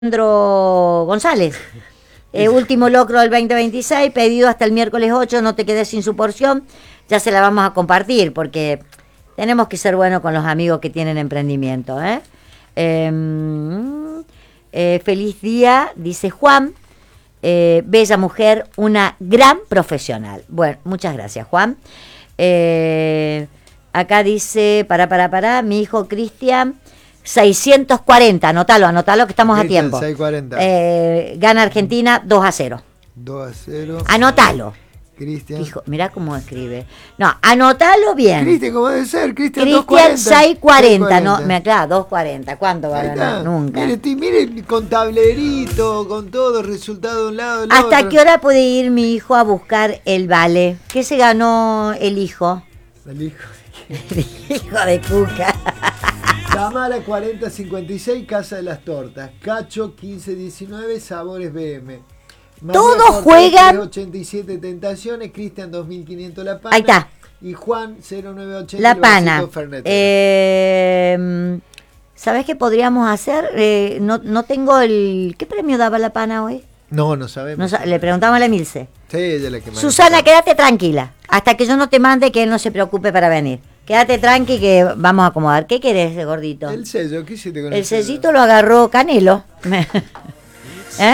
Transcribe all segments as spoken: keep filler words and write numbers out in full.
Alejandro González. Eh, último locro del veinte veintiséis, pedido hasta el miércoles ocho, no te quedes sin su porción. Ya se la vamos a compartir porque tenemos que ser buenos con los amigos que tienen emprendimiento. ¿eh? Eh, eh, feliz día, dice Juan. Eh, bella mujer, una gran profesional. Bueno, muchas gracias, Juan. Eh, acá dice, para, para, para, mi hijo Cristian, seiscientos cuarenta, anótalo, anótalo que estamos Cristian, a tiempo. seiscientos cuarenta. Eh, gana Argentina dos a cero. dos a cero. Anótalo. Cristian. Hijo, mirá cómo escribe. No, anótalo bien. Cristian, ¿cómo debe ser? Cristian, Cristian seiscientos cuarenta, no, me me aclara, doscientos cuarenta. ¿Cuánto va a ganar? Nunca. Mire, estoy- mire, con tablerito, con todo, resultado de un lado, del ¿Hasta otro. qué hora puede ir mi hijo a buscar el vale? ¿Qué se ganó el hijo? El hijo. El hijo de Cuca. Tamara cuarenta cincuenta y seis, Casa de las Tortas. Cacho quince diecinueve, Sabores B M. María Todos Cortés, juegan- ochenta y siete Tentaciones. Cristian dos mil quinientos La Pana. Ahí está. Y Juan cero nueve ochenta. La el pana. vasito Fernet. Eh, ¿Sabés qué podríamos hacer? Eh, no, no tengo el... ¿Qué premio daba la pana hoy? No, no sabemos. No sa- le preguntamos a la Milce. Sí, ella es la que más. Susana, quédate tranquila. Hasta que yo no te mande, que él no se preocupe para venir. Quédate tranqui que vamos a acomodar. ¿Qué querés, gordito? El sello, ¿qué hiciste con El el sello? sellito lo agarró Canelo. ¿Eh?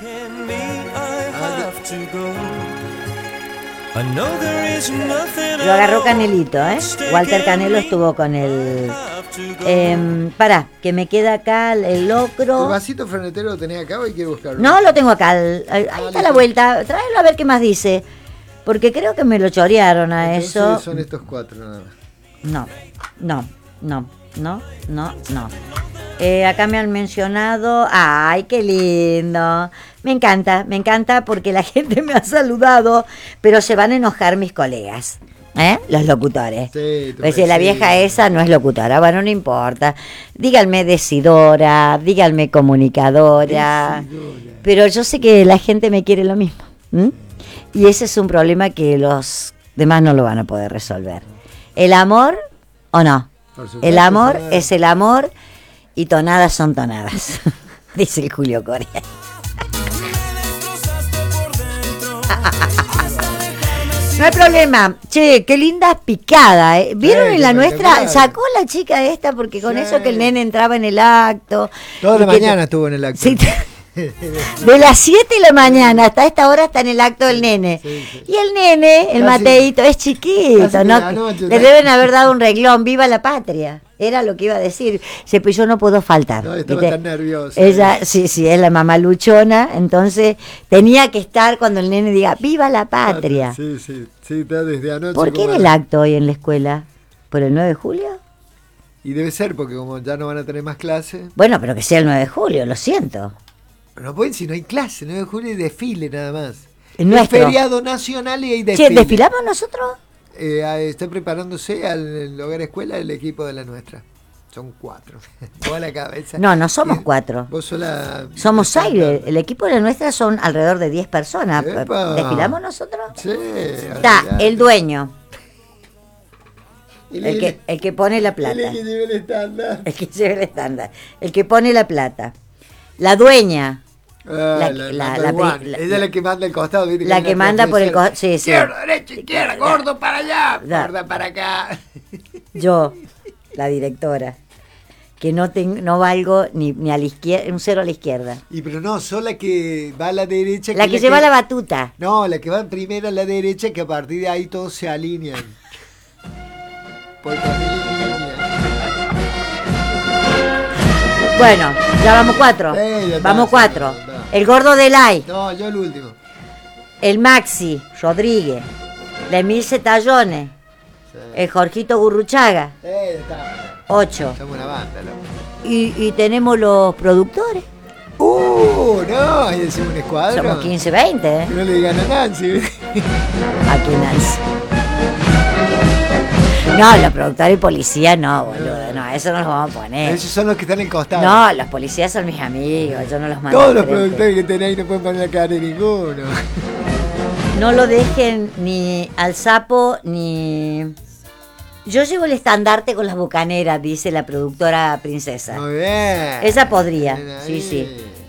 Lo agarró Canelito, ¿eh? Walter Canelo estuvo con el... Eh, pará, que me queda acá el, el ¿El locro. vasito fernetero lo tenés acá o hay que buscarlo? No, lo tengo acá. el- ahí Ah, está listo. la vuelta. Tráelo a ver qué más dice. Porque creo que me lo chorearon a Entonces eso. son estos cuatro nada más. No, no, no, no, no, no. Eh, acá me han mencionado, ay, qué lindo. Me encanta, me encanta porque la gente me ha saludado, pero se van a enojar mis colegas, ¿eh? Los locutores. Sí, tu Pues si la vecino. vieja esa no es locutora, bueno, no importa. Díganme decidora, díganme comunicadora, Decidora. pero yo sé que la gente me quiere lo mismo. ¿m? Y ese es un problema que los demás no lo van a poder resolver. ¿El amor o no? Por supuesto, El amor Tonada. es el amor y tonadas son tonadas, dice el Julio Coria. No hay problema. Che, qué linda picada, ¿eh? ¿Vieron Sí, en la qué nuestra? espectacular. Sacó la chica esta porque con Sí. eso que el nene entraba en el acto. Toda la y que- mañana estuvo en el acto. Sí, de las siete de la mañana hasta esta hora está en el acto del nene. sí, sí. Y el nene, el Casi- Mateito, es chiquito, casi que ¿no? la noche, Le ¿no? deben haber dado un reglón, viva la patria. Era lo que iba a decir. Se pues yo no puedo faltar. No, estaba ¿viste? tan nerviosa. Ella, sí, sí, es la mamá luchona, entonces tenía que estar cuando el nene diga, viva la patria. Sí, sí, sí, está desde anoche. ¿Por qué como- era el acto hoy en la escuela? ¿Por el nueve de julio? Y debe ser porque como ya no van a tener más clase. Bueno, pero que sea el nueve de julio, lo siento. Pero no pueden si no hay clase. nueve de julio hay desfile nada más. El Es nuestro. feriado nacional y hay desfile. Che, ¿desfilamos nosotros? Eh, ah, está preparándose al el hogar escuela el equipo de la nuestra. Son cuatro. Vos a la cabeza. No, no somos Y cuatro. Vos sola. Somos seis. El, el equipo de la nuestra son alrededor de diez personas. Epa. ¿Desfilamos nosotros? Sí. Está olvidate. el dueño, El, el que, el que pone la plata. El que lleva el estándar. El que lleva el estándar. El que pone la plata. La dueña. Ah, La- la, la- number la pri- one. la- Ella es la que manda el costado. ¿viste? La hay que una manda por el transmisión. costado. Sí, sí. Izquierda, derecha, izquierda, gordo para allá, Ya. gorda para acá. Yo, la directora. Que no, ten- no valgo ni, ni a la izquierda, un cero a la izquierda. Y pero no, son la que va a la derecha. La es que lleva la batuta. No, la que va primero a la derecha, que a partir de ahí todos se alinean. Por familia. Bueno, ya vamos cuatro. Sí, ya está, Vamos ya cuatro. está, ya está. El gordo del Lai, No, yo el último. el Maxi Rodríguez, la Emilce Tallones, Sí. el Jorgito Gurruchaga, Sí, ya está. ocho. Somos una banda, loco. Y, y tenemos los productores. Uh, no, ahí decimos un escuadrón. Somos quince, veinte, ¿eh? Que no le digan a Nancy. Aquí Nancy. No, los productores y policías no, boludo. No, eso no los vamos a poner. Esos son los que están en costado. No, los policías son mis amigos, yo no los mando. Todos al los frente. productores que tenéis no pueden poner la cara de ninguno. No lo dejen ni al sapo ni... Yo llevo el estandarte con las bucaneras, dice la productora princesa. Muy bien. Esa podría, Bien sí, ahí. sí.